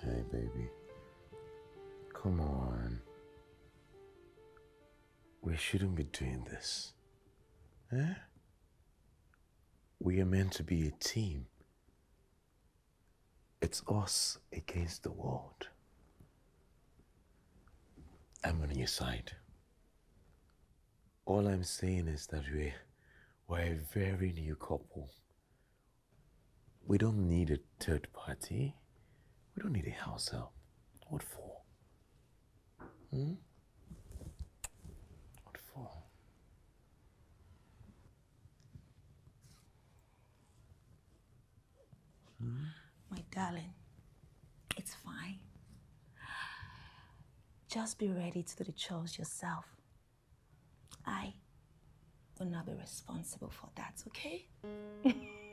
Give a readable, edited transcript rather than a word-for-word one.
Hey, baby. Come on. We shouldn't be doing this. Eh? We are meant to be a team. It's us against the world. I'm on your side. All I'm saying is that we're a very new couple. We don't need a third party. We don't need a house help. What for? What for? My darling, it's fine. Just be ready to do the chores yourself. I will not be responsible for that, okay?